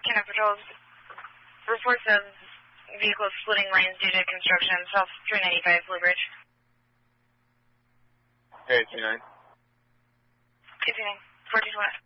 Canada Patrols. Reports of vehicles splitting lanes due to construction, south 395 Blue Bridge. Hey, 29. 59, 4220.